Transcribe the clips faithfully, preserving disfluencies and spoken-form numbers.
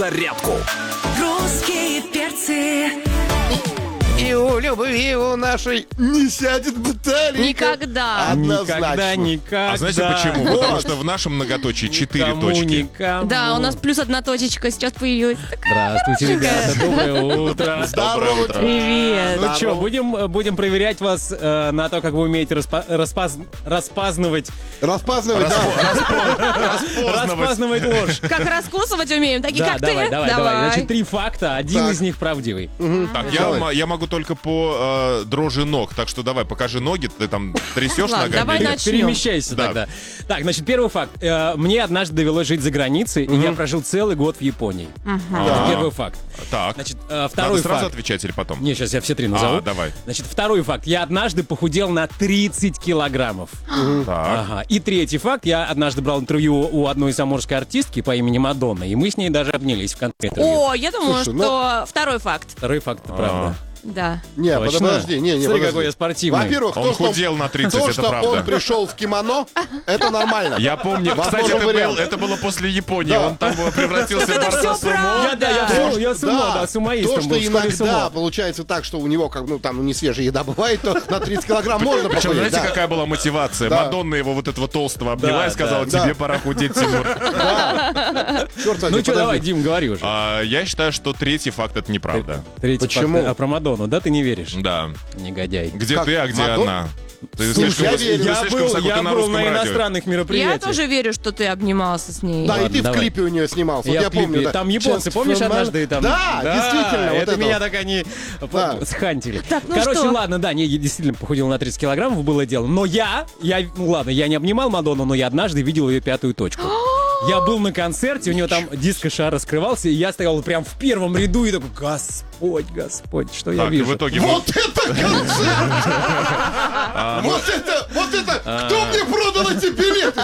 зарядку. Русские перцы. И у любви у нашей не сядет батарейка. Никогда. Однозначно. Никогда, никогда. А знаете почему? Вот. Потому что в нашем многоточии четыре Никому, точки. никому. Да, у нас плюс одна точечка сейчас появилась. Здравствуйте, ребята, доброе утро. Доброе утро. Привет. Ну что, будем, будем проверять вас э, на то, как вы умеете распа- распаз- распазнавать, Распаздывать, да. распазнавать ложь. Как раскусывать умеем, такие Да, как давай, ты. давай, давай. Значит, три факта, один Так. из них правдивый. Так, я, м- я могу только по э, дрожи ног, так что давай, покажи ноги, ты там трясешь Ладно, ногами. давай или- начнем. Перемещайся Да. тогда. Так, значит, первый факт. Э, Мне однажды довелось жить за границей, и я прожил целый год в Японии. Это А, первый факт. Так, Значит, э, надо второй сразу факт. отвечать или потом? Не, сейчас я все три назову. А, давай. Значит, второй факт. Я однажды похудел на тридцать килограммов. Так. Ага. И третий факт. Я однажды брал интервью у одной заморской артистки по имени Мадонна, и мы с ней даже обнялись в конце интервью. О, я думаю, Слушай, что второй факт. Второй факт, это правда. Да. Не, Точно? подожди, не, не, Смотри, подожди. какой я спортивный. Во-первых, Он то, что худел на тридцать, то, это что правда. он пришел в кимоно, это нормально. Я помню, Возможно, кстати, это, вариант. был- это было после Японии. Да. Он там э, превратился в Это борца всё сумо. правда. Я, да, я, Да. су- я сумо, да, сумоистом То, что был в школе иногда сумо. получается так, что у него, как, ну, там, не свежая еда бывает, то на тридцать килограмм можно Причем, похудеть, знаете, да. какая была мотивация? Да. Мадонна его вот этого толстого обняла Да, и сказала, да. тебе Да. пора худеть, Тимур. Черт возьми, Ну что, подожди. давай, Дим, говори уже. А, Я считаю, что третий факт — это неправда. Третий Почему? факт. А про Мадонну, да, ты не веришь? Да. Негодяй. Где Как, ты, а где Мадон- она? Ты Слушай, слишком, я выс- верю. ты Я слишком был, высоко я на был русском на радио. иностранных мероприятиях. Я тоже верю, что ты обнимался с ней. Да, и Ладно, ты в давай. клипе у нее снимался. Вот Я я в клипе. помню. да. Там японцы, Just помнишь, from my- однажды там... Да, действительно. вот это это меня вот. так они Да. схантили. Так, ну Короче, что? ладно, да, не, я действительно похудел на тридцать килограммов, было дело. Но я, я, ну ладно, я не обнимал Мадонну, но я однажды видел ее пятую точку. Я был на концерте, у нее там диско-шар раскрывался, и я стоял прям в первом ряду и такой, Господь, Господь, что я Так, и вижу. в итоге... Вот это концерт! Вот это, вот это! Кто мне продал эти билеты?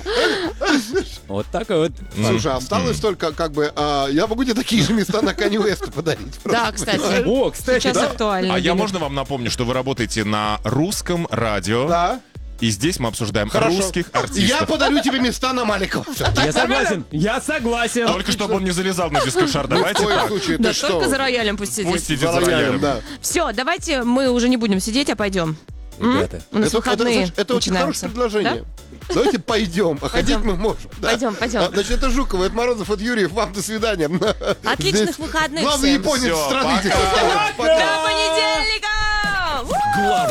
Вот такой вот. Слушай, осталось только, как бы, а, я могу тебе такие же места на Канье Уэста подарить. Да, кстати. О, кстати, Сейчас да. актуально. А я Денис. можно вам напомню, что вы работаете на русском радио, Да, и здесь мы обсуждаем хорошо. русских Я артистов. подарю тебе места на Маликова. Я согласен, я согласен. Только чтобы он не залезал на дискошар. Ни в Давайте коем так. случае, Да, ты что? только за роялем пусть сидит. Пусть сидит За за роялем, роялем. да. Все, давайте мы уже не будем сидеть, а пойдем. Ребята. У нас Это, это, выходные знаешь, это очень хорошее начинаются. предложение. Давайте пойдем, а ходить Пойдем. мы можем. да. Пойдем, пойдем. А, Значит, это Жукова, это Морозов, это Юрьев. Вам до свидания. Отличных Здесь выходных Главный всем. японец Всё, страны. пока. До понедельника! Главное